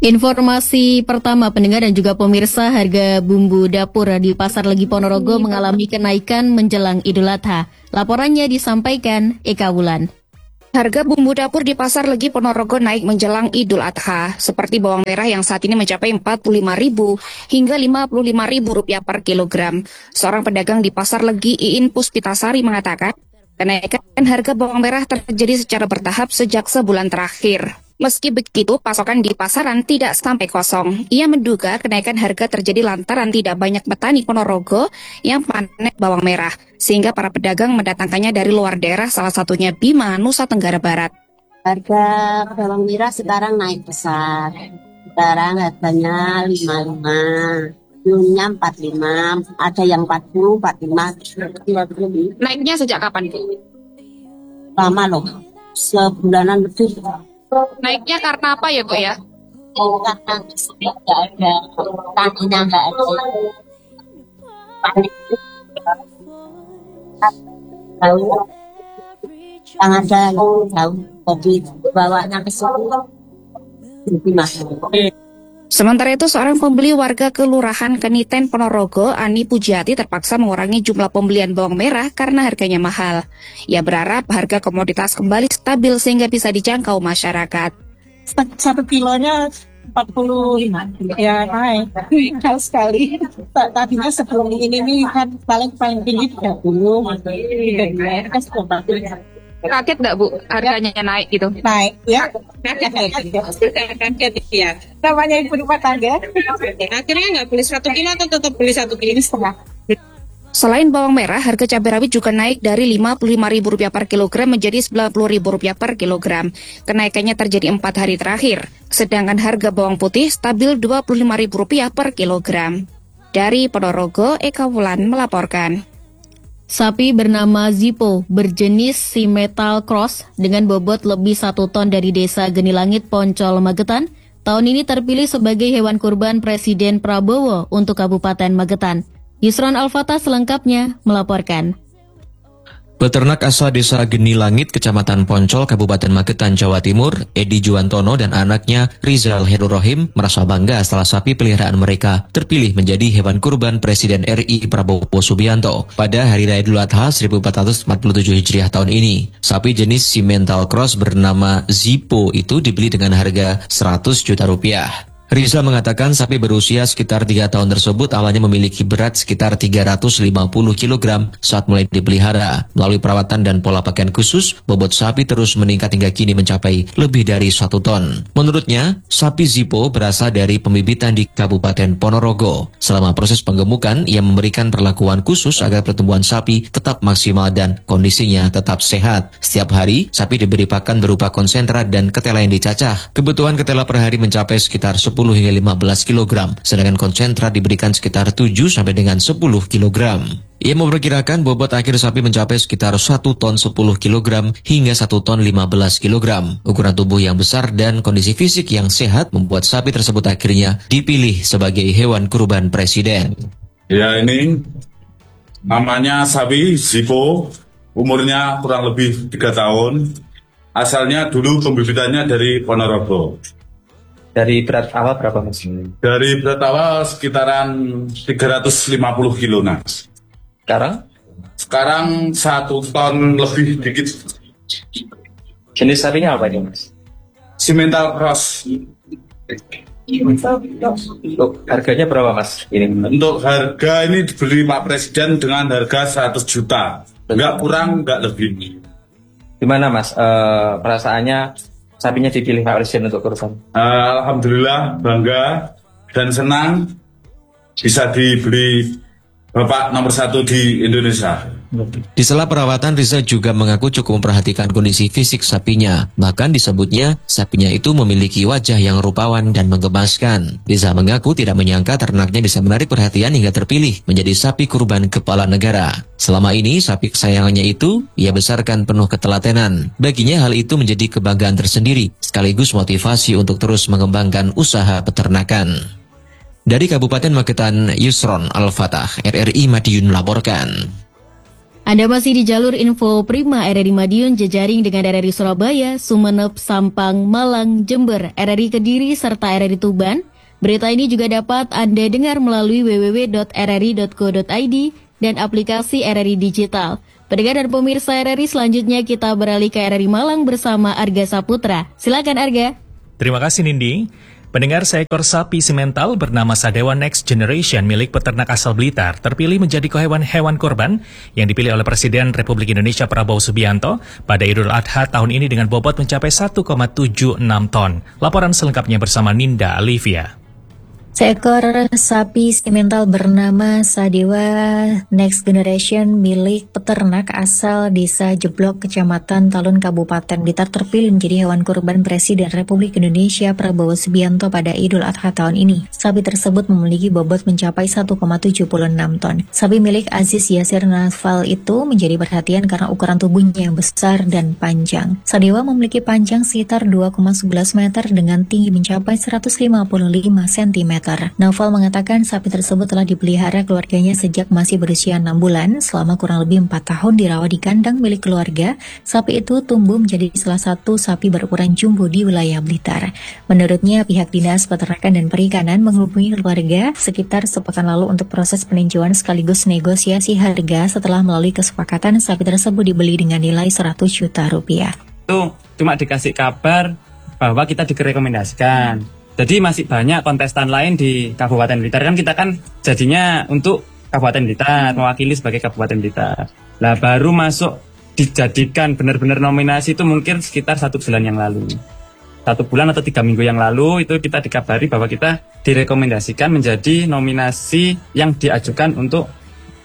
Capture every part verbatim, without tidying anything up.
Informasi pertama pendengar dan juga pemirsa, harga bumbu dapur di Pasar Legi Ponorogo mengalami kenaikan menjelang Idul Adha. Laporannya disampaikan Eka Wulan. Harga bumbu dapur di Pasar Legi Ponorogo naik menjelang Idul Adha, seperti bawang merah yang saat ini mencapai empat puluh lima ribu hingga lima puluh lima ribu rupiah per kilogram. Seorang pedagang di Pasar Legi, Iin Puspitasari, mengatakan kenaikan harga bawang merah terjadi secara bertahap sejak sebulan terakhir. Meski begitu, pasokan di pasaran tidak sampai kosong. Ia menduga kenaikan harga terjadi lantaran tidak banyak petani Ponorogo yang panen bawang merah, sehingga para pedagang mendatangkannya dari luar daerah, salah satunya Bima, Nusa Tenggara Barat. Harga bawang merah sekarang naik besar. Sekarang harganya lima puluh lima, dulunya empat puluh lima, ada yang empat puluh, empat puluh lima. Naiknya sejak kapan? Lama loh, sebulanan lebih. Naiknya karena apa ya, Bu ya? Oh, karena nggak ada, taninya nggak ada. Tahu, yang ada tahu, jadi bawanya ke sini, jadi masuk. Sementara itu, seorang pembeli warga Kelurahan Keniten Ponorogo, Ani Pujiati, terpaksa mengurangi jumlah pembelian bawang merah karena harganya mahal. Ia berharap harga komoditas kembali stabil sehingga bisa dijangkau masyarakat. Satu kilonya empat puluh lima, ya naik, mahal sekali. Tadinya sebelum ini nih kan paling paling tinggi tiga puluh, tiga puluh. Kaget nggak, Bu, harganya naik gitu? Naik, ya. Kaget, ya. Namanya ibu rumah tangga. Akhirnya nggak beli satu kilo atau tetap beli satu kilo setengah. Selain bawang merah, harga cabai rawit juga naik dari lima puluh lima ribu rupiah per kilogram menjadi sembilan puluh ribu rupiah per kilogram. Kenaikannya terjadi empat hari terakhir. Sedangkan harga bawang putih stabil dua puluh lima ribu rupiah per kilogram. Dari Ponorogo, Eka Wulan melaporkan. Sapi bernama Zippo berjenis Simmental Cross dengan bobot lebih satu ton dari desa Genilangit, Poncol, Magetan, tahun ini terpilih sebagai hewan kurban Presiden Prabowo untuk Kabupaten Magetan. Yusron Al-Fatah selengkapnya melaporkan. Peternak asal desa Genilangit, Kecamatan Poncol, Kabupaten Magetan, Jawa Timur, Edi Juwantono dan anaknya Rizal Herurohim merasa bangga setelah sapi peliharaan mereka terpilih menjadi hewan kurban Presiden R I Prabowo Subianto pada Hari Raya Idul Adha seribu empat ratus empat puluh tujuh Hijriah tahun ini. Sapi jenis Simmental Cross bernama Zippo itu dibeli dengan harga seratus juta rupiah. Riza mengatakan sapi berusia sekitar tiga tahun tersebut awalnya memiliki berat sekitar tiga ratus lima puluh kilogram saat mulai dipelihara. Melalui perawatan dan pola pakaian khusus, bobot sapi terus meningkat hingga kini mencapai lebih dari satu ton. Menurutnya, sapi Zippo berasal dari pembibitan di Kabupaten Ponorogo. Selama proses penggemukan, ia memberikan perlakuan khusus agar pertumbuhan sapi tetap maksimal dan kondisinya tetap sehat. Setiap hari, sapi diberi pakan berupa konsentrat dan ketela yang dicacah. Kebutuhan ketela per hari mencapai sekitar sepuluh hingga lima belas kilogram, sedangkan konsentrat diberikan sekitar tujuh sampai dengan sepuluh kilogram. Ia memperkirakan bobot akhir sapi mencapai sekitar satu ton sepuluh kilogram hingga satu ton lima belas kilogram. Ukuran tubuh yang besar dan kondisi fisik yang sehat membuat sapi tersebut akhirnya dipilih sebagai hewan kurban Presiden. Ya, ini namanya sapi Zippo, umurnya kurang lebih tiga tahun. Asalnya dulu pembibitannya dari Ponorogo. Dari berat awal berapa mas? Dari berat awal sekitaran tiga ratus lima puluh kilo nah. Sekarang? Sekarang satu ton lebih dikit. Jenis sapinya apa ini mas? Simmental Cross. Untuk harganya berapa mas? Ini untuk harga ini dibeli Pak Presiden dengan harga seratus juta. Enggak kurang, enggak lebih. Gimana mas uh, perasaannya sapinya dipilih Pak Presiden untuk kurban? Alhamdulillah bangga dan senang bisa dibeli Bapak nomor satu di Indonesia. Di sela perawatan, Riza juga mengaku cukup memperhatikan kondisi fisik sapinya. Bahkan disebutnya, sapinya itu memiliki wajah yang rupawan dan menggemaskan. Riza mengaku tidak menyangka ternaknya bisa menarik perhatian hingga terpilih menjadi sapi kurban kepala negara. Selama ini, sapi kesayangannya itu ia besarkan penuh ketelatenan. Baginya hal itu menjadi kebanggaan tersendiri, sekaligus motivasi untuk terus mengembangkan usaha peternakan. Dari Kabupaten Magetan, Yusron Al-Fatah, R R I Madiun melaporkan. Anda masih di jalur info Prima R R I Madiun, jejaring dengan R R I Surabaya, Sumeneb, Sampang, Malang, Jember, R R I Kediri, serta R R I Tuban. Berita ini juga dapat Anda dengar melalui w w w dot r r i dot co dot i d dan aplikasi R R I Digital. Pendengar dan pemirsa R R I, selanjutnya kita beralih ke R R I Malang bersama Arga Saputra. Silakan Arga. Terima kasih Nindi. Pendengar, seekor sapi simental bernama Sadewa Next Generation milik peternak asal Blitar terpilih menjadi hewan-hewan kurban yang dipilih oleh Presiden Republik Indonesia Prabowo Subianto pada Idul Adha tahun ini dengan bobot mencapai satu koma tujuh enam ton. Laporan selengkapnya bersama Ninda Alivia. Seekor sapi simental bernama Sadewa Next Generation milik peternak asal Desa Jeblok, Kecamatan Talun, Kabupaten Blitar terpilih menjadi hewan kurban Presiden Republik Indonesia Prabowo Subianto pada Idul Adha tahun ini. Sapi tersebut memiliki bobot mencapai satu koma tujuh enam ton. Sapi milik Aziz Yasir Nafal itu menjadi perhatian karena ukuran tubuhnya yang besar dan panjang. Sadewa memiliki panjang sekitar dua koma sebelas meter dengan tinggi mencapai seratus lima puluh lima sentimeter. Naufal mengatakan sapi tersebut telah dipelihara keluarganya sejak masih berusia enam bulan. Selama kurang lebih empat tahun dirawat di kandang milik keluarga, sapi itu tumbuh menjadi salah satu sapi berukuran jumbo di wilayah Blitar. Menurutnya, pihak Dinas Peternakan dan Perikanan menghubungi keluarga sekitar sepekan lalu untuk proses peninjauan sekaligus negosiasi harga setelah melalui kesepakatan sapi tersebut dibeli dengan nilai seratus juta rupiah. Itu cuma dikasih kabar bahwa kita direkomendasikan. Jadi masih banyak kontestan lain di Kabupaten Blitar. Kan kita kan jadinya untuk Kabupaten Blitar, mewakili sebagai Kabupaten Blitar. Lah baru masuk dijadikan benar-benar nominasi itu mungkin sekitar satu bulan yang lalu. Satu bulan atau tiga minggu yang lalu itu kita dikabari bahwa kita direkomendasikan menjadi nominasi yang diajukan untuk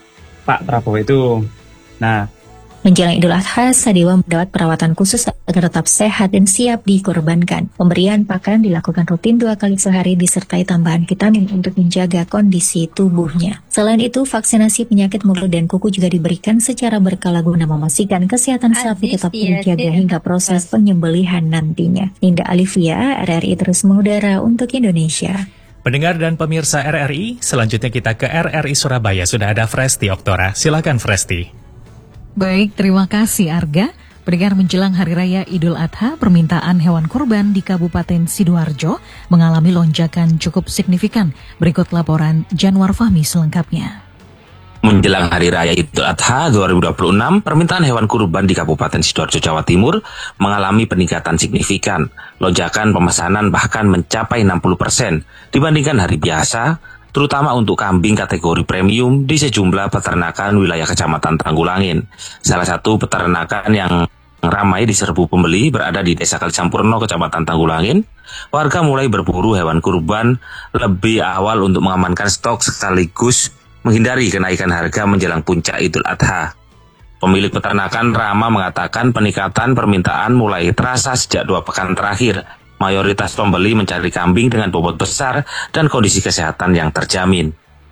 Pak Prabowo itu. Nah, menjelang Idul Adha, Sadewa mendapat perawatan khusus agar tetap sehat dan siap dikorbankan. Pemberian pakan dilakukan rutin dua kali sehari disertai tambahan vitamin untuk menjaga kondisi tubuhnya. Selain itu, vaksinasi penyakit mulut dan kuku juga diberikan secara berkala guna memastikan kesehatan sapi tetap terjaga hingga proses penyembelihan nantinya. Ninda Alivia, R R I terus mengudara untuk Indonesia. Pendengar dan pemirsa R R I, selanjutnya kita ke R R I Surabaya. Sudah ada Fresti Oktora. Silakan Fresti. Baik, terima kasih Arga. Pendengar, menjelang Hari Raya Idul Adha, permintaan hewan kurban di Kabupaten Sidoarjo mengalami lonjakan cukup signifikan. Berikut laporan Janwar Fahmi selengkapnya. Menjelang Hari Raya Idul Adha dua ribu dua puluh enam, permintaan hewan kurban di Kabupaten Sidoarjo, Jawa Timur mengalami peningkatan signifikan. Lonjakan pemesanan bahkan mencapai enam puluh persen dibandingkan hari biasa, terutama untuk kambing kategori premium di sejumlah peternakan wilayah Kecamatan Tanggulangin. Salah satu peternakan yang ramai diserbu pembeli berada di Desa Kalisampurno, Kecamatan Tanggulangin. Warga mulai berburu hewan kurban lebih awal untuk mengamankan stok sekaligus menghindari kenaikan harga menjelang puncak Idul Adha. Pemilik peternakan Rama mengatakan peningkatan permintaan mulai terasa sejak dua pekan terakhir. Mayoritas pembeli mencari kambing dengan bobot besar dan kondisi kesehatan yang terjamin.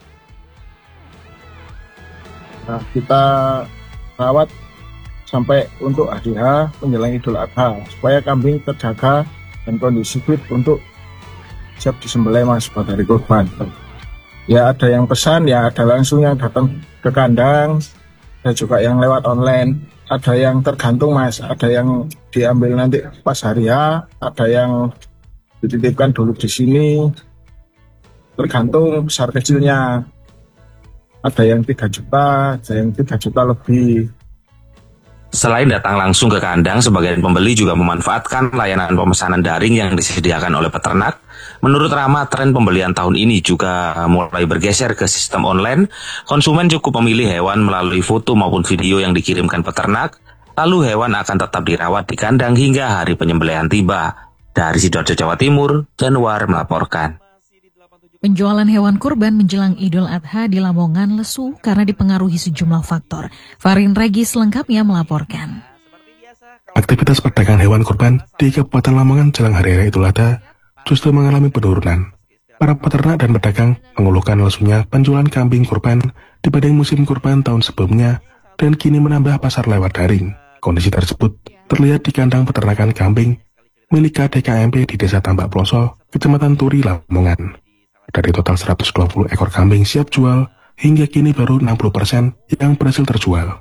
Nah, kita rawat sampai untuk hari H menjelang Idul Adha supaya kambing terjaga dan kondisi fit untuk siap disembelih Mas pada hari kurban. Ya ada yang pesan, ya ada langsung yang datang ke kandang, ada juga yang lewat online. Ada yang tergantung Mas, ada yang diambil nanti pas hari H, ada yang dititipkan dulu di sini, tergantung besar kecilnya. Ada yang tiga juta, ada yang tiga juta lebih. Selain datang langsung ke kandang, sebagian pembeli juga memanfaatkan layanan pemesanan daring yang disediakan oleh peternak. Menurut Rama, tren pembelian tahun ini juga mulai bergeser ke sistem online. Konsumen cukup memilih hewan melalui foto maupun video yang dikirimkan peternak, lalu hewan akan tetap dirawat di kandang hingga hari penyembelihan tiba. Dari Sidoarjo, Jawa Timur, Janwar melaporkan. Penjualan hewan kurban menjelang Idul Adha di Lamongan lesu karena dipengaruhi sejumlah faktor. Farin Regi selengkapnya melaporkan. Aktivitas perdagangan hewan kurban di Kabupaten Lamongan jelang Hari Raya Idul Adha justru mengalami penurunan. Para peternak dan pedagang mengeluhkan lesunya penjualan kambing kurban dibanding musim kurban tahun sebelumnya dan kini menambah pasar lewat daring. Kondisi tersebut terlihat di kandang peternakan kambing milik K D K M P di Desa Tambak Ploso, Kecamatan Turi, Lamongan. Dari total seratus dua puluh ekor kambing siap jual, hingga kini baru enam puluh persen yang berhasil terjual.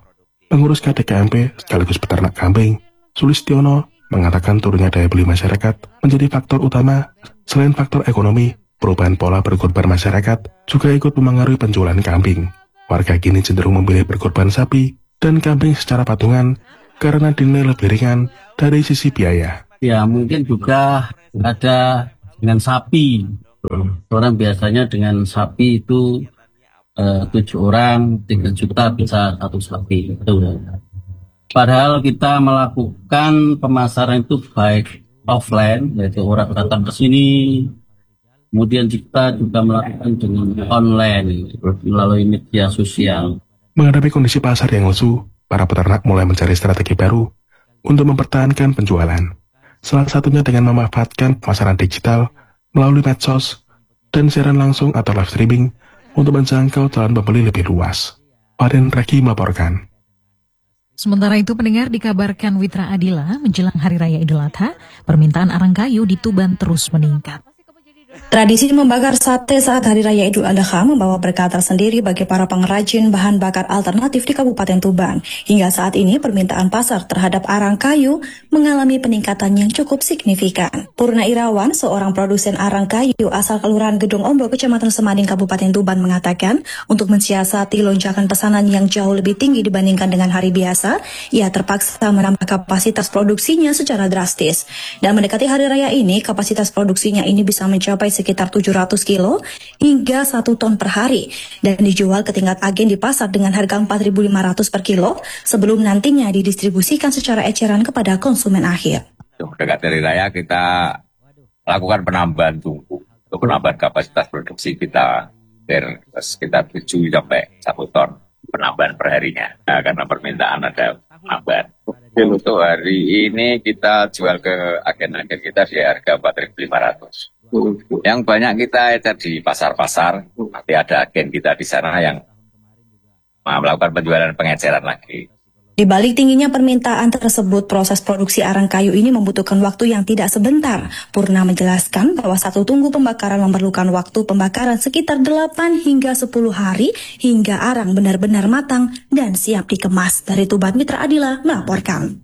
Pengurus K D K M P sekaligus peternak kambing, Sulistiono, mengatakan turunnya daya beli masyarakat menjadi faktor utama. Selain faktor ekonomi, perubahan pola berkurban masyarakat juga ikut memengaruhi penjualan kambing. Warga kini cenderung memilih berkurban sapi dan kambing secara patungan karena dinilai lebih ringan dari sisi biaya. Ya mungkin juga ada dengan sapi. Orang biasanya dengan sapi itu eh, tujuh orang, tiga juta bisa satu sapi. Itu. Padahal kita melakukan pemasaran itu baik offline, yaitu orang datang ke sini, kemudian kita juga melakukan dengan online melalui media sosial. Menghadapi kondisi pasar yang lesu, para peternak mulai mencari strategi baru untuk mempertahankan penjualan. Salah satunya dengan memanfaatkan pemasaran digital melalui medsos dan siaran langsung atau live streaming untuk menjangkau calon pembeli lebih luas. Paden Reki melaporkan. Sementara itu pendengar dikabarkan Witra Adila menjelang Hari Raya Idul Adha, permintaan arang kayu di Tuban terus meningkat. Tradisi membakar sate saat Hari Raya Idul Adha membawa berkah tersendiri bagi para pengrajin bahan bakar alternatif di Kabupaten Tuban. Hingga saat ini permintaan pasar terhadap arang kayu mengalami peningkatan yang cukup signifikan. Purna Irawan, seorang produsen arang kayu asal Kelurahan Gedung Ombo, Kecamatan Semading, Kabupaten Tuban mengatakan, untuk mensiasati lonjakan pesanan yang jauh lebih tinggi dibandingkan dengan hari biasa, ia terpaksa menambah kapasitas produksinya secara drastis. Dan mendekati Hari Raya ini, kapasitas produksinya ini bisa mencapai sekitar tujuh ratus kilo hingga satu ton per hari dan dijual ke tingkat agen di pasar dengan harga empat ribu lima ratus per kilo sebelum nantinya didistribusikan secara eceran kepada konsumen akhir. Dekat Hari Raya kita lakukan penambahan tungku untuk penambahan kapasitas produksi kita dari sekitar tujuh sampai satu ton penambahan perharinya, nah, karena permintaan ada penambahan. Untuk hari ini kita jual ke agen-agen kita di harga empat ribu lima ratus. Yang banyak kita ecer di pasar-pasar, nanti ada agen kita di sana yang melakukan penjualan pengeceran lagi. Di balik tingginya permintaan tersebut, proses produksi arang kayu ini membutuhkan waktu yang tidak sebentar. Purna menjelaskan bahwa satu tungku pembakaran memerlukan waktu pembakaran sekitar delapan hingga sepuluh hari hingga arang benar-benar matang dan siap dikemas. Dari Tuban, Mitra Adila melaporkan.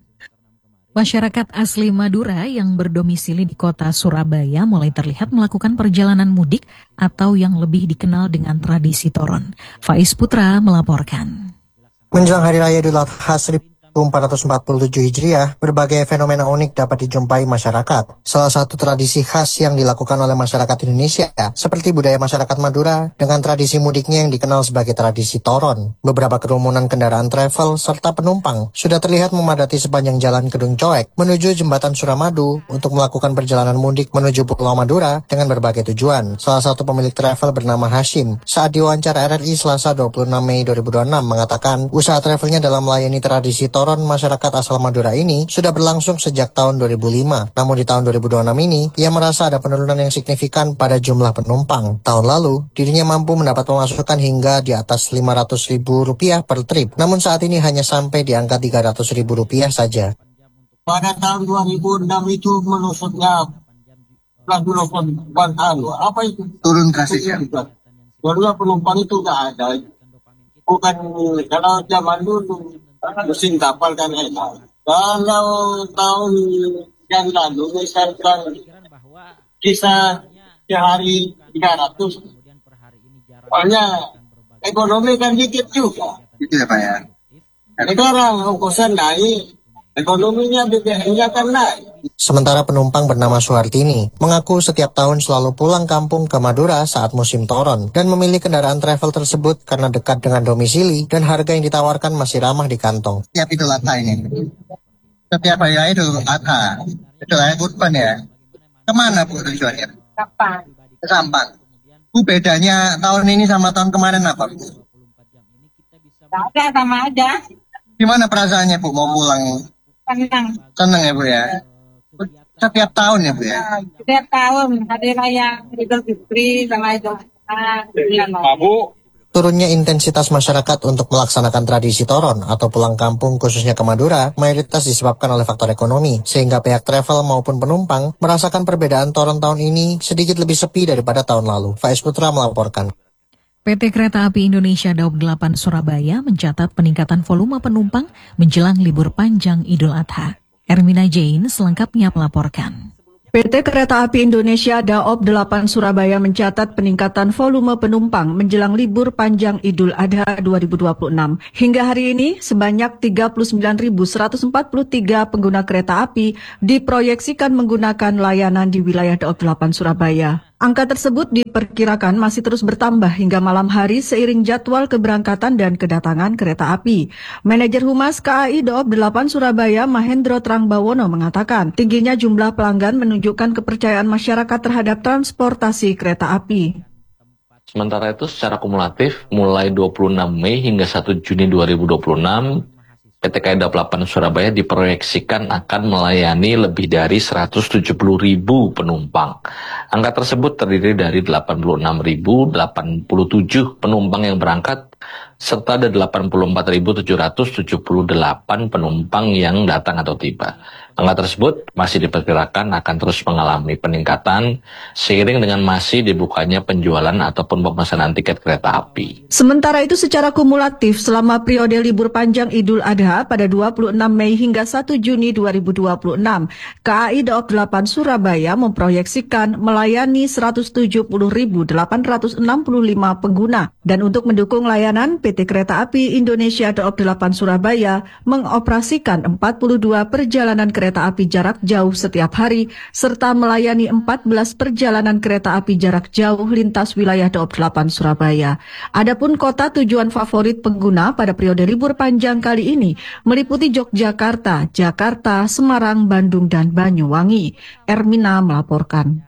Masyarakat asli Madura yang berdomisili di kota Surabaya mulai terlihat melakukan perjalanan mudik atau yang lebih dikenal dengan tradisi toron. Faiz Putra melaporkan. Menjelang Hari Raya Idul Adha seribu empat ratus empat puluh tujuh Hijriah, berbagai fenomena unik dapat dijumpai masyarakat. Salah satu tradisi khas yang dilakukan oleh masyarakat Indonesia, seperti budaya masyarakat Madura dengan tradisi mudiknya yang dikenal sebagai tradisi toron. Beberapa kerumunan kendaraan travel serta penumpang sudah terlihat memadati sepanjang jalan Kedung Coek menuju jembatan Suramadu untuk melakukan perjalanan mudik menuju Pulau Madura dengan berbagai tujuan. Salah satu pemilik travel bernama Hashim saat diwawancara R R I Selasa dua puluh enam Mei dua ribu dua puluh enam mengatakan usaha travelnya dalam melayani tradisi toron Toron masyarakat asal Madura ini sudah berlangsung sejak tahun dua ribu lima. Namun di tahun dua ribu dua puluh enam ini, ia merasa ada penurunan yang signifikan pada jumlah penumpang. Tahun lalu, dirinya mampu mendapat pemasukan hingga di atas lima ratus ribu rupiah per trip. Namun saat ini hanya sampai di angka tiga ratus ribu rupiah saja. Pada tahun dua ribu enam itu menusuknya plus delapan kali. Apa itu? Turun drastis. Barulah penumpang itu nggak ada. Bukan kalau zaman dulu. Mesin kapal kan enak. Kalau tahun yang lalu misalkan kisah sehari tiga ratus, soalnya ekonomi kan dikit juga. Itu ya Pak ya. Sekarang ongkosan naik, ekonominya B B M-nya kan naik. Sementara penumpang bernama Suhartini mengaku setiap tahun selalu pulang kampung ke Madura saat musim toron dan memilih kendaraan travel tersebut karena dekat dengan domisili dan harga yang ditawarkan masih ramah di kantong. Setiap Idul Adha ini, setiap hari raya Idul Adha, Idul Adha Kurban ya, kemana Bu tujuannya? Sampang. Ke Sampang. Bu bedanya tahun ini sama tahun kemarin apa Bu? Tidak ada, sama aja. Gimana perasaannya Bu mau pulang? Senang. Senang ya Bu ya? Setiap tahun ya Bu ya? Setiap tahun Hari Raya Idul Fitri sama Idul Adha. Turunnya intensitas masyarakat untuk melaksanakan tradisi toron atau pulang kampung khususnya ke Madura mayoritas disebabkan oleh faktor ekonomi, sehingga pihak travel maupun penumpang merasakan perbedaan toron tahun ini sedikit lebih sepi daripada tahun lalu. Faiz Putra melaporkan. P T Kereta Api Indonesia Daob delapan Surabaya mencatat peningkatan volume penumpang menjelang libur panjang Idul Adha. Ermina Jain selengkapnya melaporkan. P T Kereta Api Indonesia Daob delapan Surabaya mencatat peningkatan volume penumpang menjelang libur panjang Idul Adha dua ribu dua puluh enam. Hingga hari ini, sebanyak tiga puluh sembilan ribu seratus empat puluh tiga pengguna kereta api diproyeksikan menggunakan layanan di wilayah Daob delapan Surabaya. Angka tersebut diperkirakan masih terus bertambah hingga malam hari seiring jadwal keberangkatan dan kedatangan kereta api. Manajer Humas K A I Daob delapan Surabaya Mahendro Trangbawono mengatakan, tingginya jumlah pelanggan menunjukkan kepercayaan masyarakat terhadap transportasi kereta api. Sementara itu secara kumulatif mulai dua puluh enam Mei hingga satu Juni dua ribu dua puluh enam, P T K A I Daob delapan Surabaya diproyeksikan akan melayani lebih dari seratus tujuh puluh ribu penumpang. Angka tersebut terdiri dari delapan puluh enam ribu delapan puluh tujuh penumpang yang berangkat, serta ada delapan puluh empat ribu tujuh ratus tujuh puluh delapan penumpang yang datang atau tiba. Angka tersebut masih diperkirakan akan terus mengalami peningkatan seiring dengan masih dibukanya penjualan ataupun pemesanan tiket kereta api. Sementara itu secara kumulatif selama periode libur panjang Idul Adha pada dua puluh enam Mei hingga satu Juni dua ribu dua puluh enam, K A I Daob delapan Surabaya memproyeksikan melayani seratus tujuh puluh ribu delapan ratus enam puluh lima pengguna. Dan untuk mendukung layanan, P T Kereta Api Indonesia Daob delapan Surabaya mengoperasikan empat puluh dua perjalanan kereta api jarak jauh setiap hari, serta melayani empat belas perjalanan kereta api jarak jauh lintas wilayah Daob delapan Surabaya. Adapun kota tujuan favorit pengguna pada periode libur panjang kali ini meliputi Yogyakarta, Jakarta, Semarang, Bandung, dan Banyuwangi. Ermina melaporkan.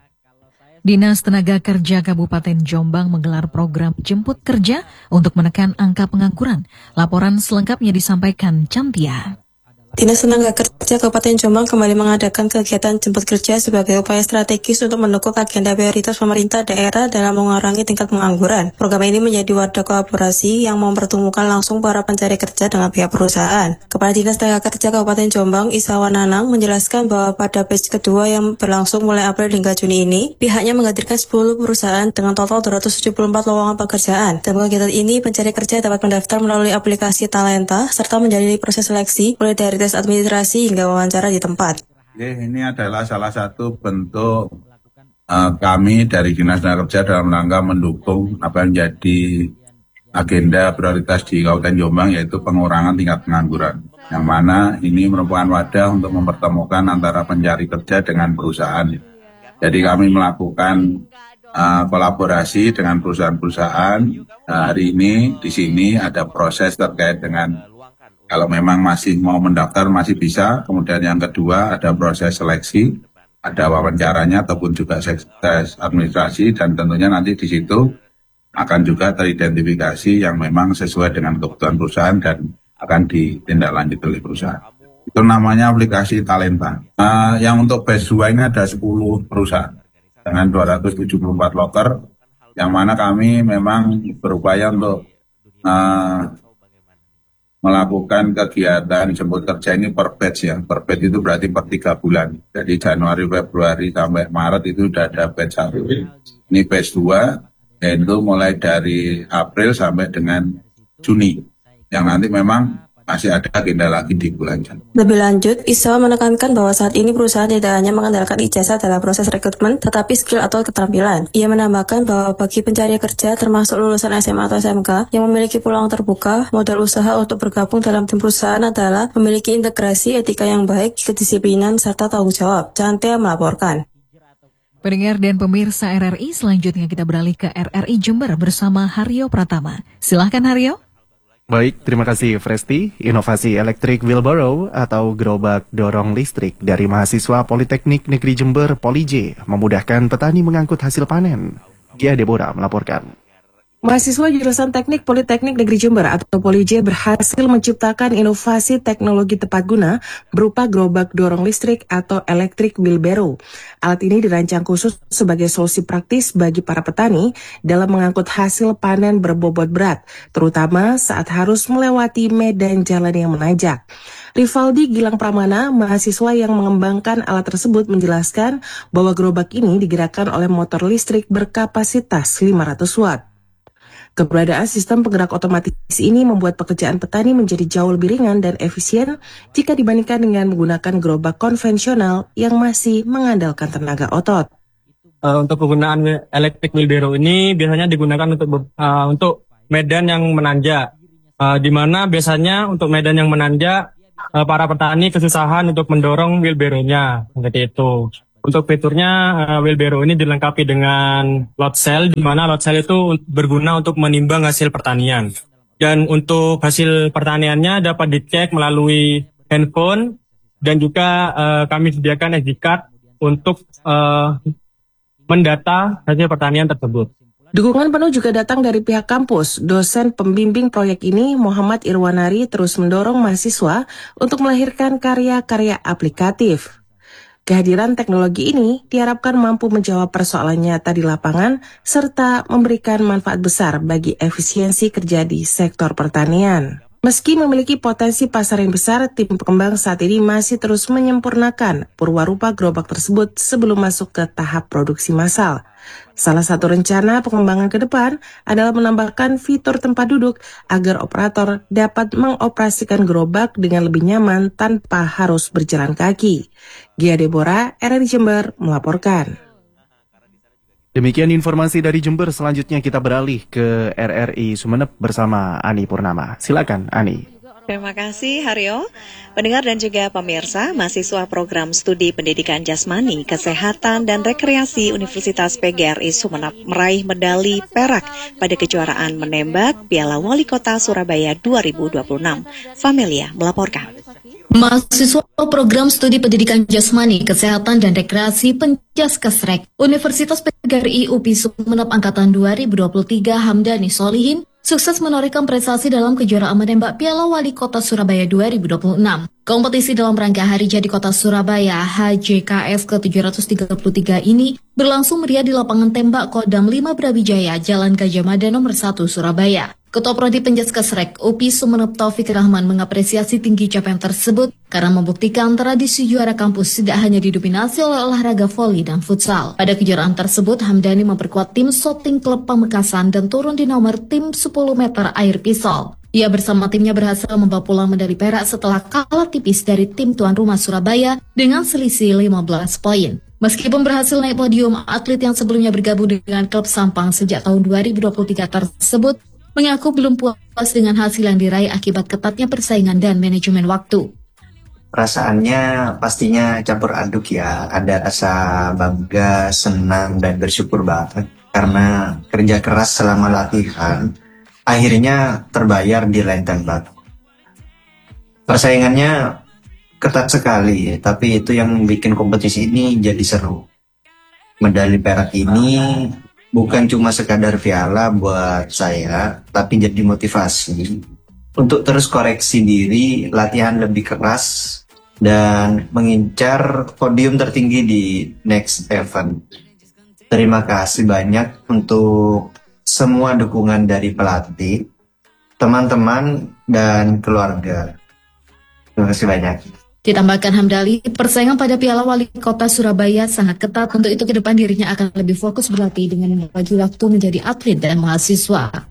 Dinas Tenaga Kerja Kabupaten Jombang menggelar program jemput kerja untuk menekan angka pengangguran. Laporan selengkapnya disampaikan Cantia. Dinas Tenaga Kerja Kabupaten Jombang kembali mengadakan kegiatan jemput kerja sebagai upaya strategis untuk mendukung agenda prioritas pemerintah daerah dalam mengurangi tingkat pengangguran. Program ini menjadi wadah kolaborasi yang mempertemukan langsung para pencari kerja dengan pihak perusahaan. Kepala Dinas Tenaga Kerja Kabupaten Jombang, Isawan Nanang, menjelaskan bahwa pada batch kedua yang berlangsung mulai April hingga Juni ini, pihaknya menghadirkan sepuluh perusahaan dengan total dua ratus tujuh puluh empat lowongan pekerjaan. Dalam kegiatan ini, pencari kerja dapat mendaftar melalui aplikasi Talenta serta menjalani proses seleksi mulai dari tes administrasi hingga wawancara di tempat. Ini adalah salah satu bentuk uh, kami dari Dinas Tenaga Kerja dalam rangka mendukung apa yang menjadi agenda prioritas di Kabupaten Jombang, yaitu pengurangan tingkat pengangguran. Yang mana ini merupakan wadah untuk mempertemukan antara pencari kerja dengan perusahaan. Jadi kami melakukan uh, kolaborasi dengan perusahaan-perusahaan. Uh, hari ini di sini ada proses terkait dengan kalau memang masih mau mendaftar masih bisa. Kemudian yang kedua ada proses seleksi, ada wawancaranya ataupun juga tes administrasi, dan tentunya nanti di situ akan juga teridentifikasi yang memang sesuai dengan kebutuhan perusahaan dan akan ditindaklanjuti oleh perusahaan. Itu namanya aplikasi Talenta. Uh, yang untuk batch dua ini ada sepuluh perusahaan dengan dua ratus tujuh puluh empat loker, yang mana kami memang berupaya untuk uh, melakukan kegiatan jemput kerja ini per batch ya. Per batch itu berarti per tiga bulan. Jadi Januari, Februari sampai Maret itu sudah ada batch satu. Ini batch dua, yaitu mulai dari April sampai dengan Juni. Yang nanti memang masih ada agenda lagi di bulan Januari. Lebih lanjut, Isawa menekankan bahwa saat ini perusahaan tidak hanya mengandalkan ijazah dalam proses rekrutmen, tetapi skill atau keterampilan. Ia menambahkan bahwa bagi pencari kerja termasuk lulusan S M A atau S M K yang memiliki peluang terbuka, modal usaha untuk bergabung dalam tim perusahaan adalah memiliki integrasi, etika yang baik, kedisiplinan, serta tanggung jawab. Cantia melaporkan. Pendengar dan pemirsa R R I, selanjutnya kita beralih ke R R I Jember bersama Haryo Pratama. Silahkan Haryo. Baik, terima kasih Fresti. Inovasi elektrik wheelbarrow atau gerobak dorong listrik dari mahasiswa Politeknik Negeri Jember Polij memudahkan petani mengangkut hasil panen. Gia Deborah melaporkan. Mahasiswa jurusan Teknik Politeknik Negeri Jember atau Polij berhasil menciptakan inovasi teknologi tepat guna berupa gerobak dorong listrik atau electric wheelbarrow. Alat ini dirancang khusus sebagai solusi praktis bagi para petani dalam mengangkut hasil panen berbobot berat, terutama saat harus melewati medan jalan yang menanjak. Rivaldi Gilang Pramana, mahasiswa yang mengembangkan alat tersebut, menjelaskan bahwa gerobak ini digerakkan oleh motor listrik berkapasitas lima ratus watt. Keberadaan sistem penggerak otomatis ini membuat pekerjaan petani menjadi jauh lebih ringan dan efisien jika dibandingkan dengan menggunakan gerobak konvensional yang masih mengandalkan tenaga otot. Uh, untuk penggunaan electric wheelbarrow ini biasanya digunakan untuk uh, untuk medan yang menanjak, uh, di mana biasanya untuk medan yang menanjak uh, para petani kesusahan untuk mendorong wheelbarrow-nya, seperti itu. Untuk fiturnya, uh, wheelbarrow ini dilengkapi dengan load cell, di mana load cell itu berguna untuk menimbang hasil pertanian. Dan untuk hasil pertaniannya dapat dicek melalui handphone, dan juga uh, kami sediakan S D card untuk uh, mendata hasil pertanian tersebut. Dukungan penuh juga datang dari pihak kampus. Dosen pembimbing proyek ini, Muhammad Irwanari, terus mendorong mahasiswa untuk melahirkan karya-karya aplikatif. Kehadiran teknologi ini diharapkan mampu menjawab persoalan nyata di lapangan serta memberikan manfaat besar bagi efisiensi kerja di sektor pertanian. Meski memiliki potensi pasar yang besar, tim pengembang saat ini masih terus menyempurnakan purwarupa gerobak tersebut sebelum masuk ke tahap produksi massal. Salah satu rencana pengembangan ke depan adalah menambahkan fitur tempat duduk agar operator dapat mengoperasikan gerobak dengan lebih nyaman tanpa harus berjalan kaki. Gia Deborah, R R I Jember, melaporkan. Demikian informasi dari Jember. Selanjutnya kita beralih ke R R I Sumeneb bersama Ani Purnama. Silakan Ani. Terima kasih Haryo. Pendengar dan juga pemirsa, mahasiswa program studi pendidikan jasmani, kesehatan, dan rekreasi Universitas P G R I Sumeneb meraih medali perak pada kejuaraan menembak Piala Wali Kota Surabaya dua ribu dua puluh enam. Familia melaporkan. Mahasiswa program studi pendidikan jasmani, kesehatan, dan rekreasi Penjaskesrek Universitas P G R I U P I Sumeneb Angkatan dua ribu dua puluh tiga Hamdani Solihin sukses menorehkan prestasi dalam kejuaraan menembak Piala Wali Kota Surabaya dua ribu dua puluh enam. Kompetisi dalam rangka Hari Jadi Kota Surabaya H J K S ke tujuh ratus tiga puluh tiga ini berlangsung meriah di lapangan tembak Kodam lima Brawijaya, Jalan Gajah Mada nomor satu Surabaya. Ketua Prodi Penjaskesrek U P I Sumeneb Taufik Rahman mengapresiasi tinggi capaian tersebut karena membuktikan tradisi juara kampus tidak hanya didominasi oleh olahraga voli dan futsal. Pada kejuaraan tersebut, Hamdani memperkuat tim Shooting Klub Pamekasan dan turun di nomor tim sepuluh meter air pistol. Ia bersama timnya berhasil membawa pulang medali perak setelah kalah tipis dari tim tuan rumah Surabaya dengan selisih lima belas poin. Meskipun berhasil naik podium, atlet yang sebelumnya bergabung dengan klub Sampang sejak tahun dua ribu dua puluh tiga tersebut mengaku belum puas dengan hasil yang diraih akibat ketatnya persaingan dan manajemen waktu. Perasaannya pastinya campur aduk ya, ada rasa bangga, senang, dan bersyukur banget. Karena kerja keras selama latihan, akhirnya terbayar di lain tembak. Persaingannya ketat sekali, tapi itu yang bikin kompetisi ini jadi seru. Medali perak ini bukan cuma sekadar piala buat saya, tapi jadi motivasi untuk terus koreksi diri, latihan lebih keras, dan mengincar podium tertinggi di next event. Terima kasih banyak untuk semua dukungan dari pelatih, teman-teman, dan keluarga. Terima kasih banyak. Ditambahkan Hamdali, persaingan pada Piala Wali Kota Surabaya sangat ketat. Untuk itu ke depan dirinya akan lebih fokus berlatih dengan membagi waktu menjadi atlet dan mahasiswa.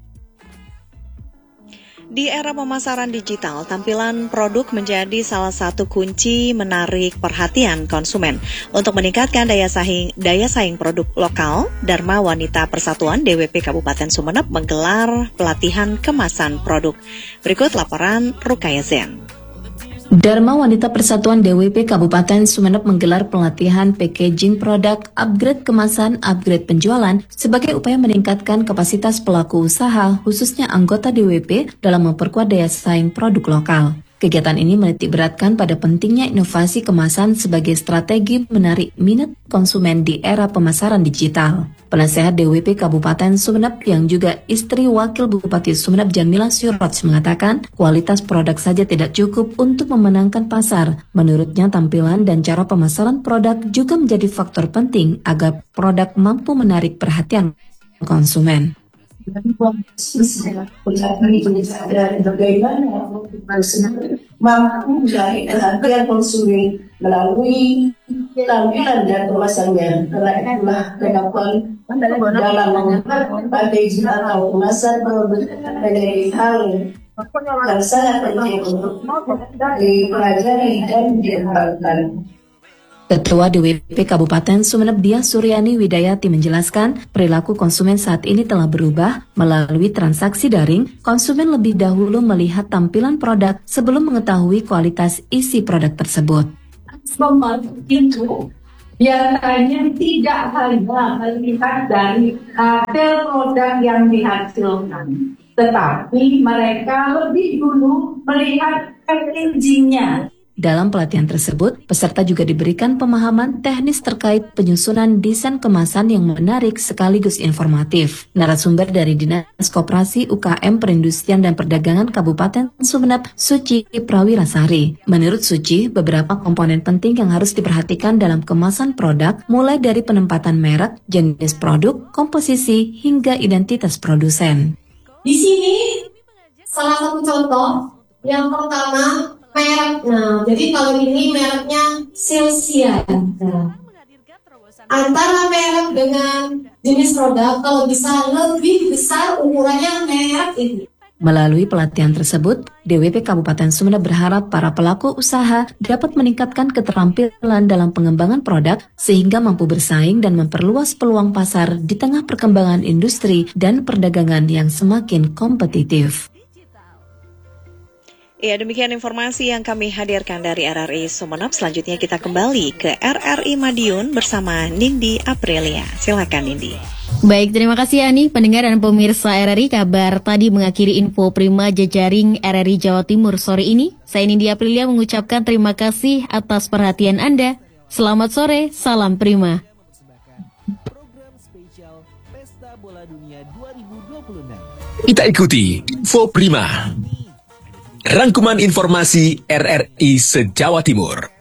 Di era pemasaran digital, tampilan produk menjadi salah satu kunci menarik perhatian konsumen. Untuk meningkatkan daya saing, daya saing produk lokal, Dharma Wanita Persatuan D W P Kabupaten Sumeneb menggelar pelatihan kemasan produk. Berikut laporan Rukaya Zen. Dharma Wanita Persatuan D W P Kabupaten Sumeneb menggelar pelatihan packaging produk, upgrade kemasan, upgrade penjualan sebagai upaya meningkatkan kapasitas pelaku usaha, khususnya anggota D W P dalam memperkuat daya saing produk lokal. Kegiatan ini menitik beratkan pada pentingnya inovasi kemasan sebagai strategi menarik minat konsumen di era pemasaran digital. Penasehat D W P Kabupaten Sumeneb yang juga istri Wakil Bupati Sumeneb Jamila Suraj mengatakan kualitas produk saja tidak cukup untuk memenangkan pasar. Menurutnya tampilan dan cara pemasaran produk juga menjadi faktor penting agar produk mampu menarik perhatian konsumen. Jadi proses mencari penyadaran bagaimana mampu mencari perhatian konsumen melalui tampilan dan kemasannya, karena itulah kemampuan dalam mengubah packaging atau kemasan produk menjadi hal yang sangat penting untuk dipelajari dan dikembangkan. Ketua D W P Kabupaten Sumeneb Diah Suryani Widayati menjelaskan perilaku konsumen saat ini telah berubah melalui transaksi daring. Konsumen lebih dahulu melihat tampilan produk sebelum mengetahui kualitas isi produk tersebut. Membantu itu biasanya tidak hanya melihat dari hasil produk yang dihasilkan, tetapi mereka lebih dulu melihat packaging-nya. Dalam pelatihan tersebut, peserta juga diberikan pemahaman teknis terkait penyusunan desain kemasan yang menarik sekaligus informatif. Narasumber dari Dinas Koperasi U K M Perindustrian dan Perdagangan Kabupaten Sumeneb, Suci Prawirasari. Menurut Suci, beberapa komponen penting yang harus diperhatikan dalam kemasan produk, mulai dari penempatan merek, jenis produk, komposisi, hingga identitas produsen. Di sini, salah satu contoh, yang pertama, merek. Nah, jadi kalau ini mereknya Celsius. Nah, antara merek dengan jenis produk, kalau bisa lebih besar ukurannya merek ini. Melalui pelatihan tersebut, D W P Kabupaten Sumeneb berharap para pelaku usaha dapat meningkatkan keterampilan dalam pengembangan produk sehingga mampu bersaing dan memperluas peluang pasar di tengah perkembangan industri dan perdagangan yang semakin kompetitif. Ya, demikian informasi yang kami hadirkan dari R R I Sumeneb. Selanjutnya kita kembali ke R R I Madiun bersama Nindi Aprilia. Silakan Nindi. Baik, terima kasih Ani. Pendengar dan pemirsa R R I, kabar tadi mengakhiri info Prima jejaring R R I Jawa Timur sore ini. Saya Nindi Aprilia mengucapkan terima kasih atas perhatian Anda. Selamat sore, salam Prima. Kita ikuti Info Prima. Rangkuman informasi R R I se-Jawa Timur.